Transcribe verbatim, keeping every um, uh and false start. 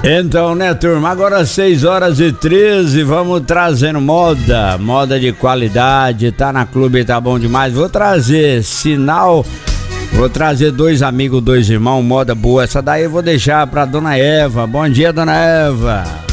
Então, né, turma? Agora seis horas e treze, vamos trazendo moda, moda de qualidade, tá na Clube, tá bom demais. Vou trazer sinal, vou trazer dois amigos, dois irmãos, moda boa. Essa daí eu vou deixar pra Dona Eva. Bom dia, Dona Eva.